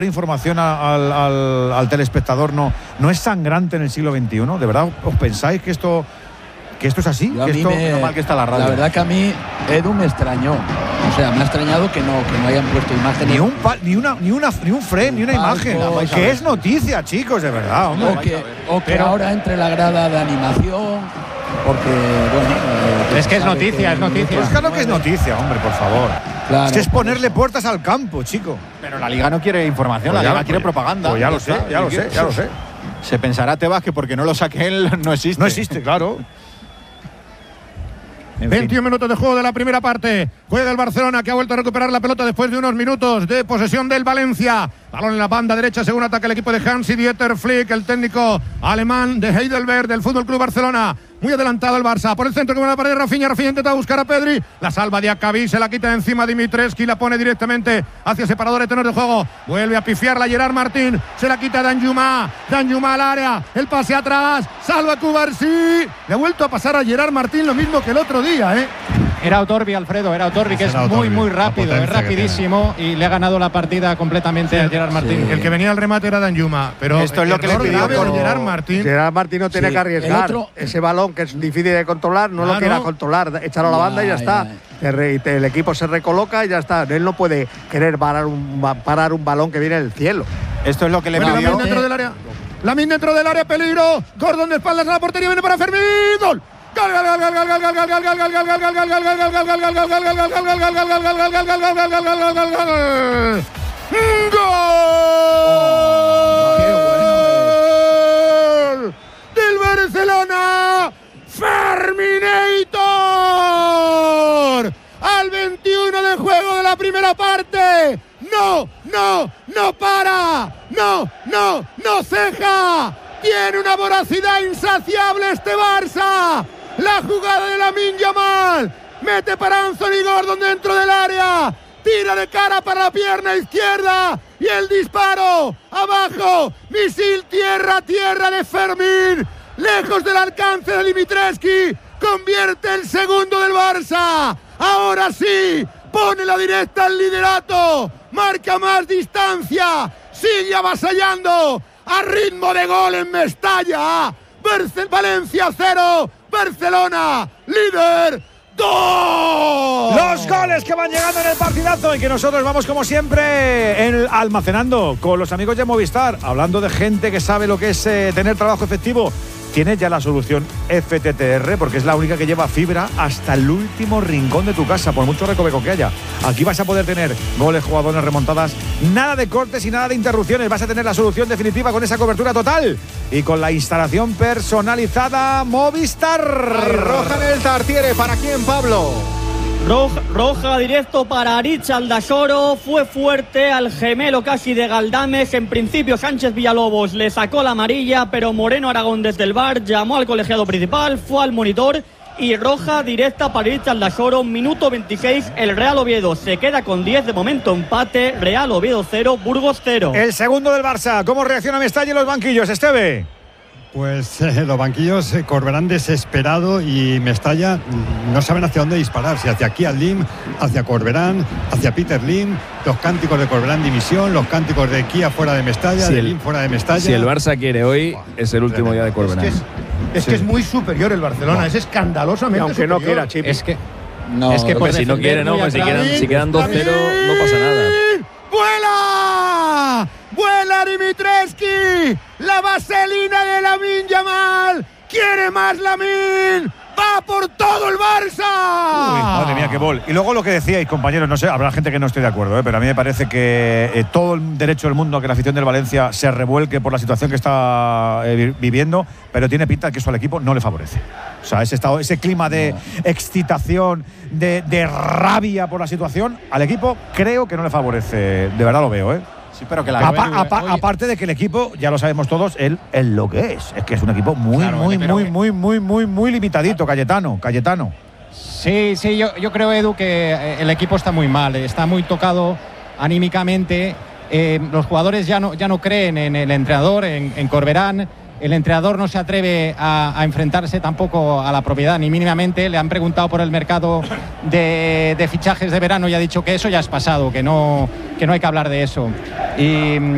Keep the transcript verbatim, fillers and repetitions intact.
información al, al, al telespectador no, no es sangrante en el siglo veintiuno? ¿De verdad os pensáis que esto que esto es así? Yo que esto, me, mal que está la radio. La verdad que a mí Edu me extrañó. O sea, me ha extrañado que no, que no hayan puesto imágenes. Ni un pa, ni una ni una ni un frame, ni una imagen. Que es noticia, chicos, de verdad, hombre. O que, o que Pero, ahora entre la grada de animación. Porque, bueno. Eh, es que es noticia, que es noticia. Pues claro que es noticia, hombre, por favor. Claro, es que es ponerle puertas al campo, chico. Pero la Liga no quiere información, pues la ya, Liga quiere pues, propaganda. Pues ya lo sé, ya lo sé, ya lo sé. Se pensará Tebas que porque no lo saque él no existe. No existe, claro. veintiún minutos de juego de la primera parte. Juega el Barcelona, que ha vuelto a recuperar la pelota después de unos minutos de posesión del Valencia. Balón en la banda derecha, según ataca el equipo de Hansi-Dieter Flick, el técnico alemán de Heidelberg del Fútbol Club Barcelona. Muy adelantado el Barça. Por el centro, con la pared, Rafinha. Rafinha intenta buscar a Pedri. La salva de Diacabí, se la quita de encima Dimitrescu y la pone directamente hacia separador de tenor de juego. Vuelve a pifiarla Gerard Martín. Se la quita Danjuma. Danjuma al área. El pase atrás. Salva Cubarsí. Le ha vuelto a pasar a Gerard Martín lo mismo que el otro día, ¿eh? Era Otorbi, Alfredo, era Otorbi, que es muy, muy rápido, es rapidísimo y le ha ganado la partida completamente sí, a Gerard Martín. Sí. El que venía al remate era Danjuma, pero esto es lo que le pidió por Gerard Martín. Gerard Martín no tiene sí. que arriesgar. Otro... Ese balón que es difícil de controlar, no ah, lo quiera no. controlar, echarlo a la banda ya, y ya está. Ya, ya. El equipo se recoloca y ya está. Él no puede querer parar un, parar un balón que viene del cielo. Esto es lo que le bueno, pidió. Lamin dentro del área. Lamin dentro del área, peligro. Gordon de espaldas a la portería, viene para Fermín. ¡Gol! del Barcelona, Ferminator, al veintiuno de juego de la primera parte. No, no, no para, no, no, no ceja. Tiene una voracidad insaciable este Barça. La jugada de Lamine Yamal. Mete para Anthony Gordon dentro del área. Tira de cara para la pierna izquierda. Y el disparo. Abajo. Misil tierra, tierra de Fermín. Lejos del alcance de Dimitrescu. Convierte el segundo del Barça. Ahora sí. Pone la directa al liderato. Marca más distancia. Sigue avasallando. A ritmo de gol en Mestalla. Valencia cero. Barcelona, líder, dos. Los goles que van llegando en el partidazo y que nosotros vamos como siempre en, almacenando con los amigos de Movistar, hablando de gente que sabe lo que es eh, tener trabajo efectivo. Tienes ya la solución F T T R porque es la única que lleva fibra hasta el último rincón de tu casa, por mucho recoveco que haya. Aquí vas a poder tener goles, jugadores, remontadas, nada de cortes y nada de interrupciones. Vas a tener la solución definitiva con esa cobertura total y con la instalación personalizada Movistar. Ay, roja en el Tartiere. ¿Para quién, Pablo? Roja, roja directo para Aritz Aldasoro. Fue fuerte al gemelo casi de Galdames. En principio Sánchez Villalobos le sacó la amarilla, pero Moreno Aragón desde el V A R llamó al colegiado principal, fue al monitor y roja directa para Aritz Aldasoro. Minuto veintiséis, el Real Oviedo se queda con diez de momento, empate. Real Oviedo cero, Burgos cero. El segundo del Barça. ¿Cómo reacciona Mestalla en los banquillos, Esteve? Pues eh, los banquillos eh, Corberán desesperado y Mestalla no saben hacia dónde disparar, si hacia aquí al Lim, hacia Corberán, hacia Peter Lim, los cánticos de Corberán dimisión, los cánticos de Kia fuera de Mestalla, si de el, Lim fuera de Mestalla. Si el Barça quiere hoy, wow, es el último tremendo. día de Corberán. Es que es, es, sí. que es muy superior el Barcelona, wow. es escandalosamente y aunque superior. no quiera, Chip. Es que, no, es que pues si no quiere, no, pues si quedan, si quedan dos cero no pasa nada. ¡Vuela! ¡Vuela Dimitrescu! ¡La vaselina de Lamine Yamal! ¡Quiere más Lamine! ¡Va por todo el Barça! Uy, madre mía, qué gol. Y luego lo que decíais, compañeros, no sé, habrá gente que no esté de acuerdo, ¿eh? pero a mí me parece que eh, todo el derecho del mundo a que la afición del Valencia se revuelque por la situación que está eh, viviendo, pero tiene pinta que eso al equipo no le favorece. O sea, ese, estado, ese clima de no. excitación, de, de rabia por la situación, al equipo creo que no le favorece. De verdad lo veo, ¿eh? Sí, pero que la apa, apa, aparte de que el equipo, ya lo sabemos todos, él, él lo que es. Es que es un equipo muy, claro, muy, muy, muy, muy, muy, muy limitadito, Cayetano, Cayetano. Sí, sí, yo, yo creo, Edu, que el equipo está muy mal, está muy tocado anímicamente. Eh, los jugadores ya no, ya no creen en el entrenador, en, en Corberán. El entrenador no se atreve a, a enfrentarse tampoco a la propiedad ni mínimamente. Le han preguntado por el mercado de, de fichajes de verano y ha dicho que eso ya es pasado, que no, que no hay que hablar de eso. Y